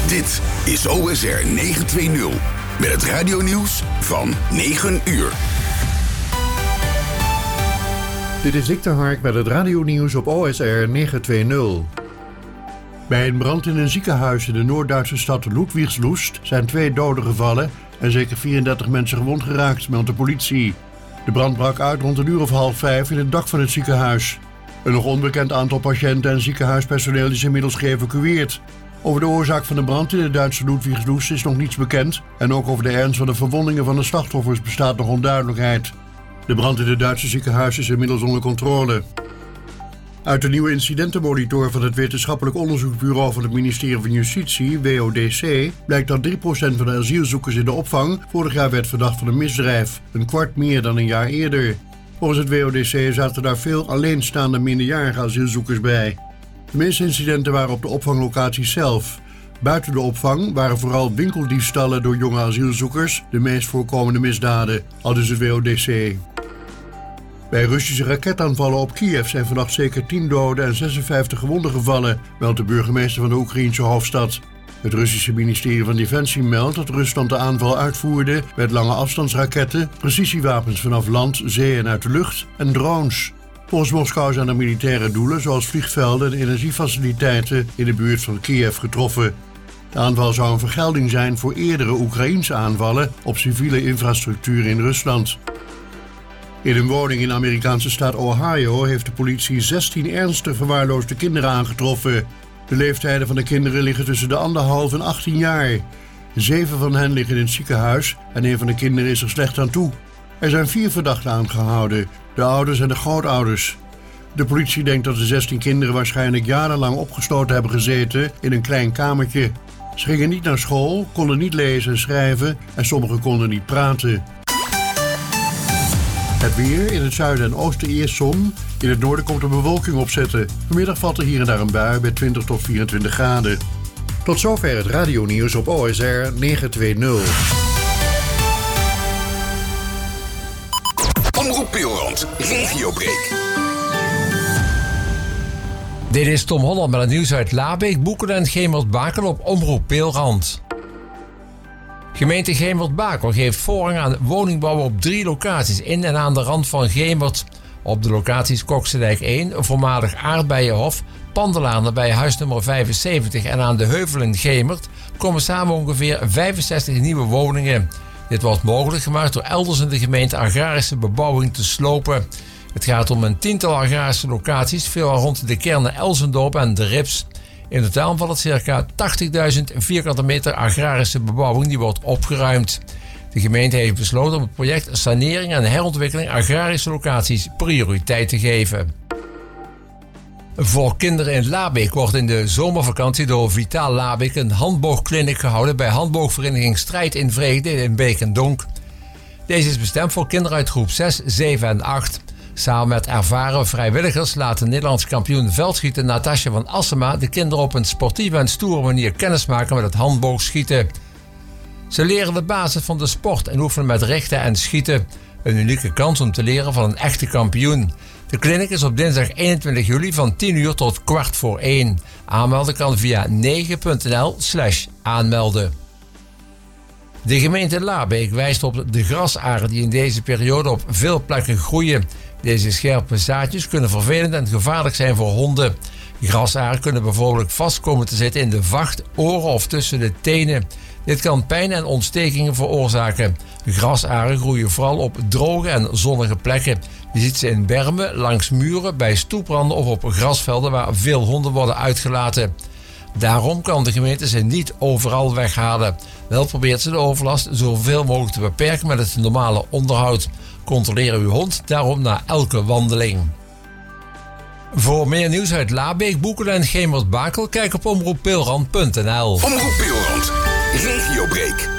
Dit is OSR 920 met het radionieuws van 9 uur. Dit is Dick de Hark met het radionieuws op OSR 920. Bij een brand in een ziekenhuis in de Noord-Duitse stad Ludwigslust zijn 2 doden gevallen en zeker 34 mensen gewond geraakt, meldt de politie. De brand brak uit rond 4:30 in het dak van het ziekenhuis. Een nog onbekend aantal patiënten en ziekenhuispersoneel is inmiddels geëvacueerd. Over de oorzaak van de brand in de Duitse Ludwigslust is nog niets bekend en ook over de ernst van de verwondingen van de slachtoffers bestaat nog onduidelijkheid. De brand in het Duitse ziekenhuis is inmiddels onder controle. Uit de nieuwe incidentenmonitor van het Wetenschappelijk Onderzoeksbureau van het ministerie van Justitie, WODC, blijkt dat 3% van de asielzoekers in de opvang vorig jaar werd verdacht van een misdrijf, een kwart meer dan een jaar eerder. Volgens het WODC zaten daar veel alleenstaande minderjarige asielzoekers bij. De meeste incidenten waren op de opvanglocaties zelf. Buiten de opvang waren vooral winkeldiefstallen door jonge asielzoekers de meest voorkomende misdaden, aldus het WODC. Bij Russische raketaanvallen op Kiev zijn vannacht zeker 10 doden en 56 gewonden gevallen, meldt de burgemeester van de Oekraïense hoofdstad. Het Russische ministerie van Defensie meldt dat Rusland de aanval uitvoerde met lange afstandsraketten, precisiewapens vanaf land, zee en uit de lucht en drones. Volgens Moskou zijn er militaire doelen zoals vliegvelden en energiefaciliteiten in de buurt van Kiev getroffen. De aanval zou een vergelding zijn voor eerdere Oekraïense aanvallen op civiele infrastructuur in Rusland. In een woning in de Amerikaanse staat Ohio heeft de politie 16 ernstig verwaarloosde kinderen aangetroffen. De leeftijden van de kinderen liggen tussen de 1,5 en 18 jaar. 7 van hen liggen in het ziekenhuis en 1 van de kinderen is er slecht aan toe. Er zijn 4 verdachten aangehouden, de ouders en de grootouders. De politie denkt dat de 16 kinderen waarschijnlijk jarenlang opgesloten hebben gezeten in een klein kamertje. Ze gingen niet naar school, konden niet lezen en schrijven en sommigen konden niet praten. Het weer, in het zuiden en oosten eerst zon. In het noorden komt er bewolking opzetten. Vanmiddag valt er hier en daar een bui bij 20 tot 24 graden. Tot zover het radionieuws op OSR 920. Omroep Peelrand, regiobreak. Dit is Tom Holland met het nieuws uit Labeek, Boeken en Gemert-Bakel op Omroep Peelrand. Gemeente Gemert-Bakel geeft voorrang aan woningbouw op 3 locaties in en aan de rand van Gemert. Op de locaties Koksedijk 1, voormalig Aardbeienhof, Pandelaan nabij huis nummer 75 en aan de Heuvel in Gemert komen samen ongeveer 65 nieuwe woningen. Dit wordt mogelijk gemaakt door elders in de gemeente agrarische bebouwing te slopen. Het gaat om een 10-tal agrarische locaties, veelal rond de kernen Elsendorp en De Rips. In totaal valt het circa 80.000 vierkante meter agrarische bebouwing die wordt opgeruimd. De gemeente heeft besloten om het project sanering en herontwikkeling agrarische locaties prioriteit te geven. Voor kinderen in Labeek wordt in de zomervakantie door Vitaal Labeek een handboogkliniek gehouden bij handboogvereniging Strijd in Vreugde in Beek en Donk. Deze is bestemd voor kinderen uit groep 6, 7 en 8. Samen met ervaren vrijwilligers laat de Nederlands kampioen veldschieten Natasja van Assema de kinderen op een sportieve en stoere manier kennismaken met het handboogschieten. Ze leren de basis van de sport en oefenen met richten en schieten. Een unieke kans om te leren van een echte kampioen. De kliniek is op dinsdag 21 juli van 10 uur tot 1:15. Aanmelden kan via 9.nl/aanmelden. De gemeente Labeek wijst op de grasaren die in deze periode op veel plekken groeien. Deze scherpe zaadjes kunnen vervelend en gevaarlijk zijn voor honden. Grasaren kunnen bijvoorbeeld vast komen te zitten in de vacht, oren of tussen de tenen. Dit kan pijn en ontstekingen veroorzaken. Grasaren groeien vooral op droge en zonnige plekken. Je ziet ze in bermen, langs muren, bij stoepranden of op grasvelden waar veel honden worden uitgelaten. Daarom kan de gemeente ze niet overal weghalen. Wel probeert ze de overlast zoveel mogelijk te beperken met het normale onderhoud. Controleer uw hond daarom na elke wandeling. Voor meer nieuws uit Labeek, Boeken en Gemert-Bakel, kijk op omroeppeelrand.nl. Omroep Peelrand, regiobreak.